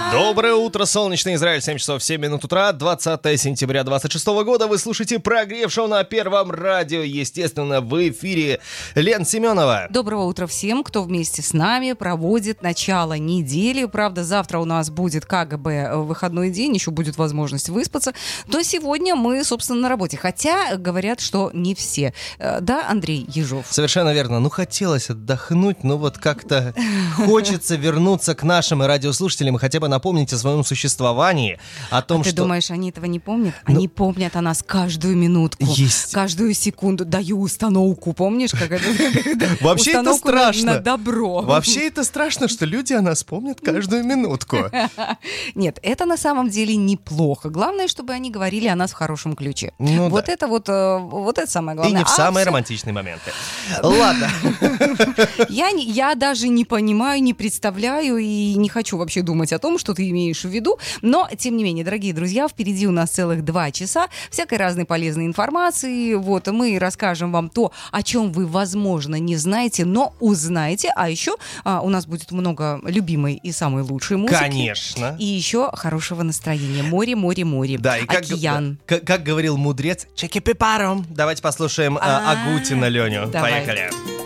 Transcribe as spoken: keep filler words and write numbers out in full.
Доброе утро, солнечный Израиль, семь часов семь минут утра, двадцатое сентября двадцать шестого года. Вы слушаете прогрев шоу на Первом радио, естественно, в эфире Лена Семенова. Доброго утра всем, кто вместе с нами проводит начало недели. Правда, завтра у нас будет как бы выходной день, еще будет возможность выспаться. Но сегодня мы, собственно, на работе. Хотя говорят, что не все. Да, Андрей Ежов? Совершенно верно. Ну, хотелось отдохнуть, но вот как-то хочется вернуться к нашим радиослушателям и хотя бы напомнить о своем существовании, о том, а ты что... думаешь, они этого не помнят? Ну, они помнят о нас каждую минутку, есть. каждую секунду. Даю установку, помнишь? Как это? Вообще это страшно. На добро. Вообще это страшно, что люди о нас помнят каждую минутку. Нет, это на самом деле неплохо. Главное, чтобы они говорили о нас в хорошем ключе. Ну, вот да. это вот, вот это самое главное. И не в а самые все... романтичные моменты. Ладно. Я, не, я даже не понимаю, не представляю и не хочу вообще думать о том, что ты имеешь в виду. Но, тем не менее, дорогие друзья, впереди у нас целых два часа всякой разной полезной информации. Вот, мы расскажем вам то, о чем вы, возможно, не знаете, но узнаете. А еще а, у нас будет много любимой и самой лучшей музыки. Конечно. И еще хорошего настроения. Море, море, море. Да, и как, океан. Как, как говорил мудрец, чеки пипаром. Давайте послушаем а, Агутина Леню. Давай. Поехали.